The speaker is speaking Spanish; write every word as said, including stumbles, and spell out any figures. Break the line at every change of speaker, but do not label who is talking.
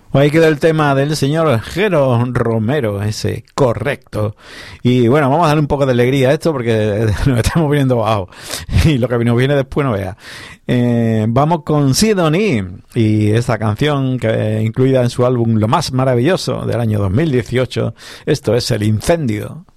Ahí queda el tema del señor Jero Romero, ese correcto. Y bueno, vamos a darle un poco de alegría a esto porque nos estamos viendo bajo. Y lo que nos viene después no vea. Eh, vamos con Sidonie y esta canción que incluida en su álbum Lo Más Maravilloso del año dos mil dieciocho. Esto es El Incendio.